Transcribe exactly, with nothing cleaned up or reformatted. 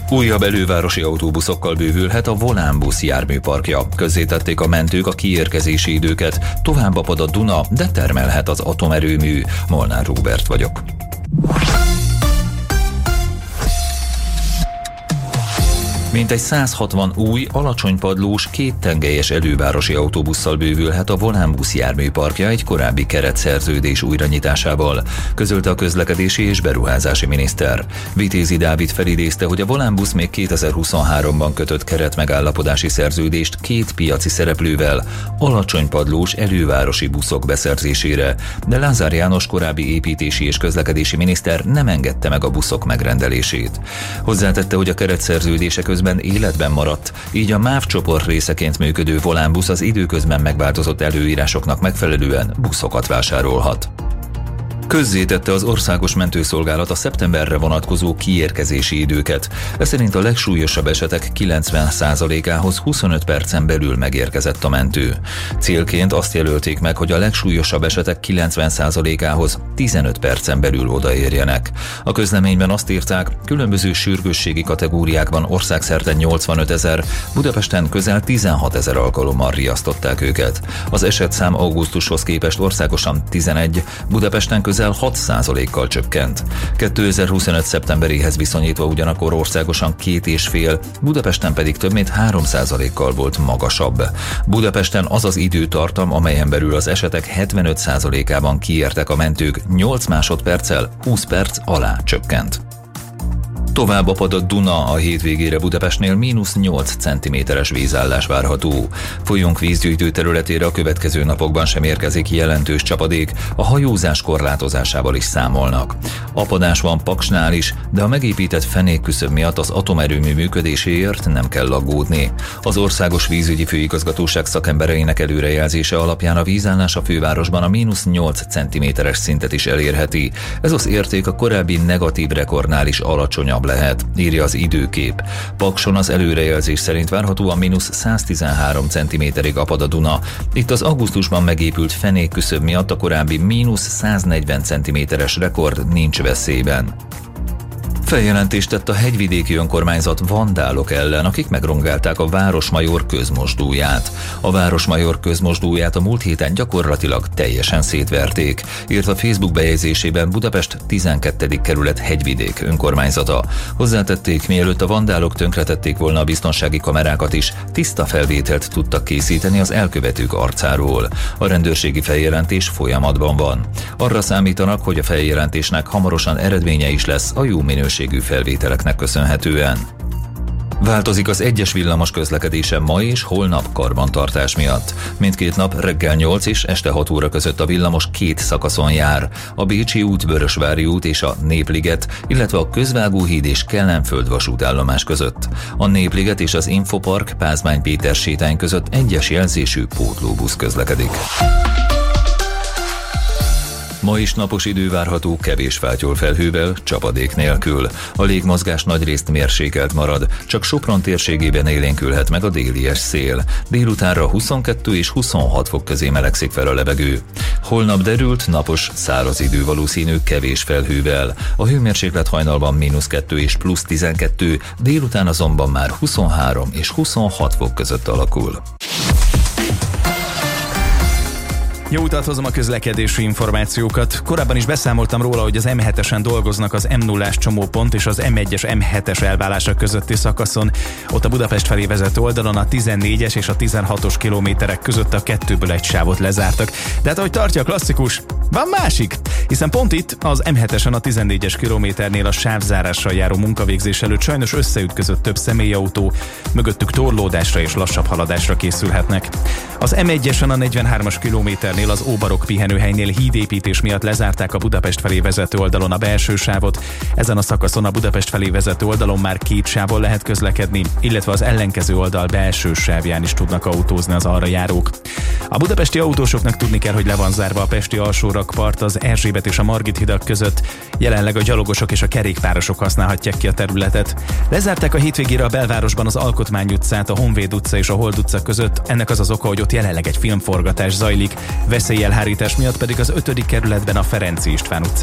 Újabb elővárosi autóbuszokkal bővülhet a Volánbusz járműparkja. Közzétették a mentők a kiérkezési időket. Tovább apad a Duna, de termelhet az atomerőmű. Molnár Róbert vagyok. Mintegy száz hatvan új, alacsonypadlós, kéttengelyes elővárosi autóbusszal bővülhet a Volánbusz járműparkja egy korábbi keretszerződés újranyitásával, közölte a közlekedési és beruházási miniszter. Vitézi Dávid felidézte, hogy a Volánbusz még kétezer-huszonháromban kötött keretmegállapodási szerződést két piaci szereplővel alacsonypadlós elővárosi buszok beszerzésére, de Lázár János korábbi építési és közlekedési miniszter nem engedte meg a buszok megrendelését. Hozzátette, hogy a keretszerződések közben életben maradt, így a MÁV csoport részeként működő Volánbusz az időközben megváltozott előírásoknak megfelelően buszokat vásárolhat. Közzétette az Országos Mentőszolgálat a szeptemberre vonatkozó kiérkezési időket. Ez szerint a legsúlyosabb esetek kilencven százalékához huszonöt percen belül megérkezett a mentő. Célként azt jelölték meg, hogy a legsúlyosabb esetek kilencven százalékához tizenöt percen belül odaérjenek. A közleményben azt írták, különböző sürgősségi kategóriákban országszerte nyolcvanötezer, Budapesten közel tizenhatezer alkalommal riasztották őket. Az esetszám augusztushoz képest országosan tizenegy, Budapesten közel hat százalékkal csökkent. kétezer-huszonöt szeptemberéhez viszonyítva ugyanakkor országosan két és fél, Budapesten pedig több mint három százalékkal volt magasabb. Budapesten az az időtartam, amelyen belül az esetek hetvenöt százalékában kiértek a mentők, nyolc másodperccel húsz perc alá csökkent. Tovább apad a Duna, a hétvégére Budapestnél mínusz nyolc centiméteres vízállás várható. Folyónk vízgyűjtő területére a következő napokban sem érkezik jelentős csapadék, a hajózás korlátozásával is számolnak. Apadás van Paksnál is, de a megépített fenékküszöb miatt az atomerőmű működéséért nem kell aggódni. Az Országos Vízügyi Főigazgatóság szakembereinek előrejelzése alapján a vízállás a fővárosban a mínusz nyolc centiméteres szintet is elérheti. Ez az érték a korábbi negatív rekordnál is alacsonyabb lehet, írja az Időkép. Pakson az előrejelzés szerint várhatóan mínusz száztizenhárom centiméterig apad a Duna. Itt az augusztusban megépült fenékküszöb miatt a korábbi mínusz száznegyven centiméteres rekord nincs veszélyben. Feljelentést tett a hegyvidéki önkormányzat vandálok ellen, akik megrongálták a Városmajor közmosdóját. A Városmajor közmosdóját a múlt héten gyakorlatilag teljesen szétverték, írt a Facebook bejegyzésében Budapest tizenkettedik kerület hegyvidék önkormányzata. Hozzátették, mielőtt a vandálok tönkretették volna a biztonsági kamerákat is, tiszta felvételt tudtak készíteni az elkövetők arcáról. A rendőrségi feljelentés folyamatban van. Arra számítanak, hogy a feljelentésnek hamarosan eredménye is lesz a jó minőségű felvételeknek köszönhetően. Változik az egyes villamos közlekedése ma és holnap karbantartás miatt. Mindkét nap reggel nyolc és este hat óra között a villamos két szakaszon jár. A Bécsi út, Vörösvári út és a Népliget, illetve a Közvágóhíd és Kellenföld vasútállomás között. A Népliget és az Infopark Pázmány Péter sétány között egyes jelzésű pótlóbusz közlekedik. Ma is napos idő várható, kevés fátyol felhővel, csapadék nélkül. A légmozgás nagyrészt mérsékelt marad, csak Sopron térségében élénkülhet meg a délies szél. Délutánra huszonkettő és huszonhat fok közé melegszik fel a levegő. Holnap derült, napos, száraz idő valószínű, kevés felhővel. A hőmérséklet hajnalban mínusz kettő és plusz tizenkettő, délután azonban már huszonhárom és huszonhat fok között alakul. Jó utat hozom a közlekedési információkat. Korábban is beszámoltam róla, hogy az em hetesen dolgoznak az em nullás csomópont és az em egyes em hetes elválása közötti szakaszon. Ott a Budapest felé vezető oldalon a tizennégyes és a tizenhatos kilométerek között a kettőből egy sávot lezártak. De hát ahogy tartja a klasszikus, van másik, hiszen pont itt az em hetesen a tizennégyes kilométernél a sávzárással járó munkavégzés előtt sajnos összeütközött több személyautó, mögöttük torlódásra és lassabb haladásra készülhetnek. Az em egyesen a negyvenhármas kilométernél az Óbarok pihenőhelynél hídépítés miatt lezárták a Budapest felé vezető oldalon a belső sávot. Ezen a szakaszon a Budapest felé vezető oldalon már két sávon lehet közlekedni, illetve az ellenkező oldal belső sávján is tudnak autózni az arra járók. A budapesti autósoknak tudni kell, hogy le van zárva a pesti alsórakpart az Erzsébet és a Margit hidak között. Jelenleg a gyalogosok és a kerékpárosok használhatják ki a területet. Lezárták a hétvégére a belvárosban az Alkotmány utcát, a Honvéd utca és a Hold utca között. Ennek az az oka, hogy ott jelenleg egy filmforgatás zajlik. Veszélyelhárítás miatt pedig az ötödik kerületben a Ferenczy István utca